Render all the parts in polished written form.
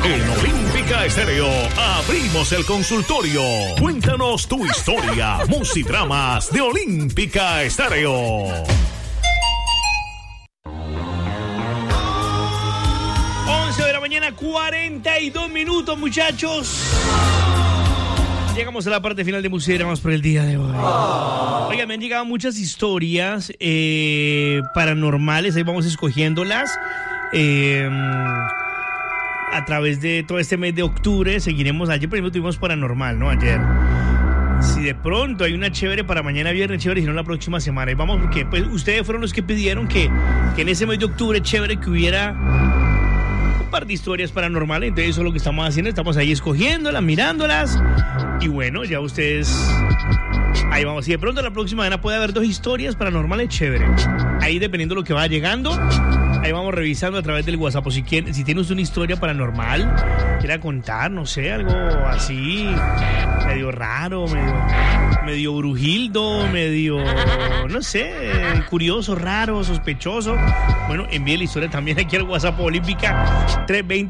En Olímpica Estéreo abrimos el consultorio. Cuéntanos tu historia. Musidramas de Olímpica Estéreo. 11 de la mañana, 42 minutos, muchachos. Llegamos a la parte final de Musidramas por el día de hoy. Oigan, me han llegado muchas historias paranormales. Ahí vamos escogiéndolas. A través de todo este mes de octubre seguiremos. Ayer, por ejemplo, tuvimos paranormal, ¿no? Ayer. Si de pronto hay una chévere para mañana viernes, chévere, si no la próxima semana. Y vamos, porque pues ustedes fueron los que pidieron que en ese mes de octubre chévere que hubiera un par de historias paranormales. Entonces eso es lo que estamos haciendo. Estamos ahí escogiéndolas, mirándolas. Y bueno, ya ustedes... Ahí vamos. Si de pronto la próxima semana puede haber 2 historias paranormales, chévere. Ahí dependiendo de lo que vaya llegando... Ahí vamos revisando a través del WhatsApp. O si tienes una historia paranormal, quiera contar, no sé, algo así, medio raro, medio brujildo, medio, no sé, curioso, raro, sospechoso. Bueno, envíe la historia también aquí al WhatsApp Olímpica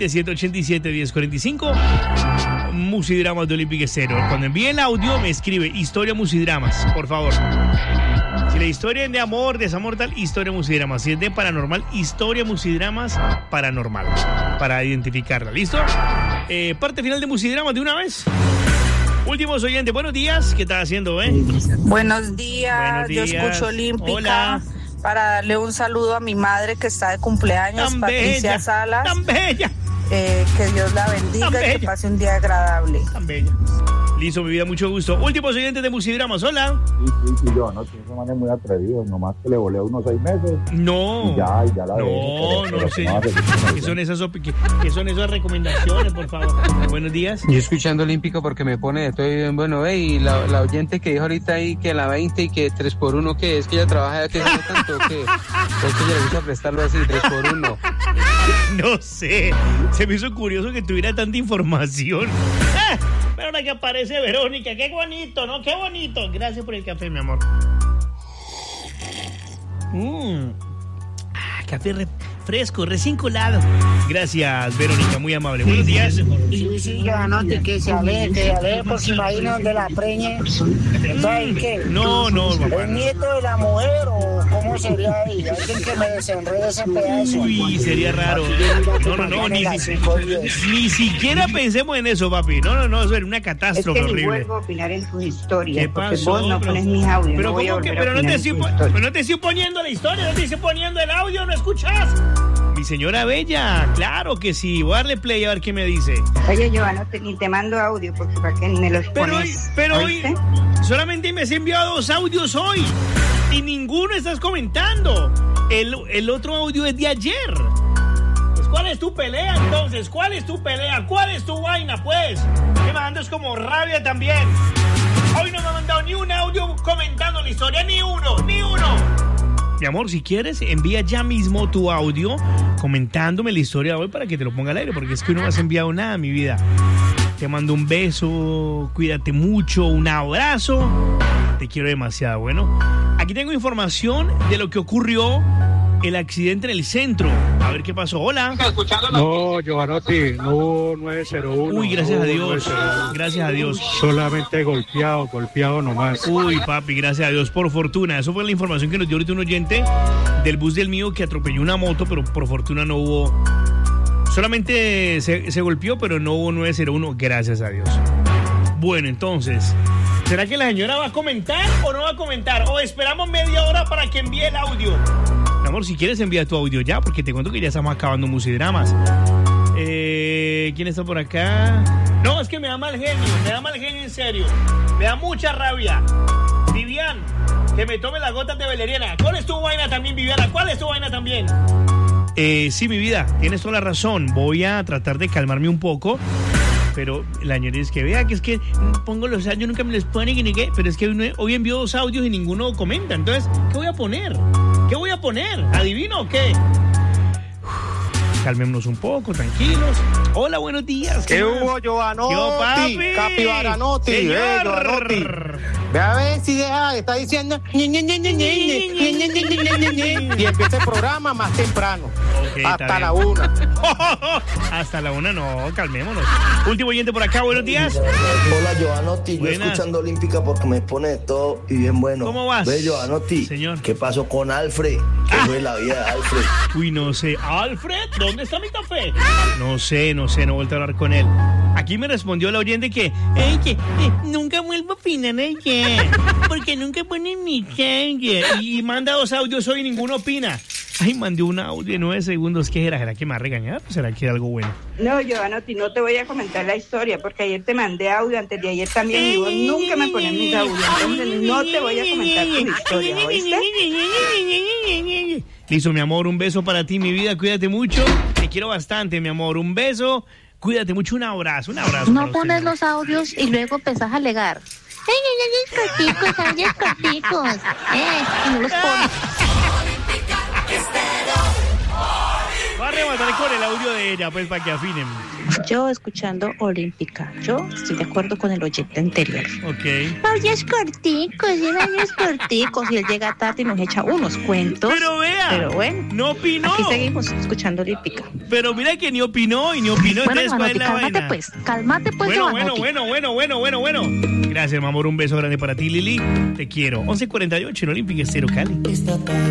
320-787-1045. Musidramas de Olímpica Estéreo. Cuando envíe el audio, me escribe historia Musidramas, por favor. Si la historia es de amor, desamor, tal, historia Musidramas. Si es de paranormal, historia Musidramas paranormal. Para identificarla, ¿listo? Parte final de Musidramas de una vez. Últimos oyentes, buenos días. ¿Qué estás haciendo, Buenos días. Yo escucho Olímpica. Hola. Para darle un saludo a mi madre que está de cumpleaños, Tan Patricia bella, Salas. tan bella. Que Dios la bendiga Tan y que bella. pase un día agradable. Tan bella. Listo, mi vida, mucho gusto. Últimos oyentes de Musidramas, hola. Sí, yo, ¿no? Ese man es muy atrevido, nomás que le volé unos 6 meses. No. Y ya la No sé. ¿Qué son esas recomendaciones, por favor? Buenos días. Yo escuchando Olímpico porque me pone de todo bien. Bueno, y la oyente que dijo ahorita ahí que la 20 y que 3x1, ¿qué es? Que ella trabaja que no tanto, ¿qué? Es que ella le gusta prestarlo así, 3x1. No sé. Se me hizo curioso que tuviera tanta información. Pero ahora que aparece Verónica, qué bonito, ¿no? Qué bonito. Gracias por el café, mi amor. Café fresco, recién colado. Gracias, Verónica, muy amable. Buenos días. Sí, yo anote que se aleje, por si imagino de la preñe. ¿Sabes qué? No, papá. ¿El nieto de la mujer o cómo sería ahí? Alguien que me desenrede ese pedazo. Uy, sería raro. No, ni siquiera pensemos en eso, papi. No, eso era una catástrofe es que horrible. vuelvo a opinar en tus historias. ¿Qué pasó? Vos no pones mis audios. Pero no voy a ¿cómo que? volver a Pero no opinar te estoy poniendo la historia, no te estoy poniendo el audio, ¿no escuchas? Mi señora bella, claro que sí. Voy a darle play a ver qué me dice. Oye, Joana, ni te mando audio porque para qué me los pones. Pero hoy solamente me has enviado 2 audios hoy y ninguno estás comentando. El otro audio es de ayer. Pues, ¿cuál es tu pelea entonces? ¿Cuál es tu pelea? ¿Cuál es tu vaina, pues? Que me mandas como rabia también. Hoy no me ha mandado ni un audio comentando la historia, ni uno. Mi amor, si quieres, envía ya mismo tu audio comentándome la historia de hoy para que te lo ponga al aire, porque es que no me has enviado nada, mi vida. Te mando un beso, cuídate mucho, un abrazo. Te quiero demasiado. Bueno, aquí tengo información de lo que ocurrió, el accidente en el centro. A ver qué pasó. Hola. No, Giovanotti, no 901. Uy, gracias no, a Dios. 901. Gracias a Dios. Solamente golpeado nomás. Uy, papi, gracias a Dios, por fortuna. Eso fue la información que nos dio ahorita un oyente del bus del mío que atropelló una moto, pero por fortuna no hubo... Solamente se golpeó, pero no hubo 901, gracias a Dios. Bueno, entonces, ¿será que la señora va a comentar o no va a comentar? ¿O esperamos media hora para que envíe el audio? Mi amor, si quieres envía tu audio ya, porque te cuento que ya estamos acabando Musidramas. ¿Quién está por acá? No, es que me da mal genio en serio. Me da mucha rabia. Vivian, que me tome las gotas de valeriana. ¿Cuál es tu vaina también, Viviana? ¿Cuál es tu vaina también? Sí, mi vida, tienes toda la razón. Voy a tratar de calmarme un poco. Pero la señora es que vea que es que pongo los audios, nunca me los ponen y ni qué. Pero es que hoy envió 2 audios y ninguno comenta. Entonces, ¿qué voy a poner? ¿Adivino o qué? Calmémonos un poco, tranquilos. Hola, buenos días. ¿Qué hubo, Giovanotti? ¿Qué hubo, papi? Capibaranotti, Giovanotti. Ve a ver si está diciendo y empieza el programa más temprano. Okay, hasta la 1. Hasta la 1 no, calmémonos. Último oyente por acá, buenos días. Hola, Giovanotti, yo Buenas. escuchando Olímpica porque me pone de todo y bien bueno. ¿Cómo vas? Ve, Giovanotti, Señor. ¿qué pasó con Alfred? ¿Qué fue la vida de Alfred? Uy, no sé. Alfred, ¿dónde está mi café? No sé, no he vuelto a hablar con él. Aquí me respondió la oyente que nunca vuelvo a opinar ayer, porque nunca ponen mi changer. Y manda 2 audios hoy y ninguno opina. Ay, mandé un audio de 9 segundos. ¿Qué era? ¿Será que me va a regañar? ¿O será que era algo bueno? No, Giovanotti, no te voy a comentar la historia, porque ayer te mandé audio, antes de ayer también, y vos nunca me pones mis audios, entonces no te voy a comentar tu historia, ¿oíste? Listo, mi amor, un beso para ti, mi vida, cuídate mucho. Te quiero bastante, mi amor, un beso. Cuídate mucho, un abrazo. No pones los audios y luego empezás a alegar. ¡Ay, audios corticos! No los pones. Va a rematar con el audio de ella, pues, para que afinen. Yo escuchando Olímpica. Yo estoy de acuerdo con el oyente anterior. Ok. Audios corticos. Y él llega tarde y nos echa unos cuentos. Pero vea. Pero bueno. No opinó. Aquí seguimos escuchando Olímpica. Pero mira que ni opinó. Bueno, Entonces, ¿cuál es la cálmate vaina? Cálmate pues, Bueno. Giovanotti. Gracias, mi amor. Un beso grande para ti, Lili. Te quiero. 11:48 en Olímpica Estéreo Cali.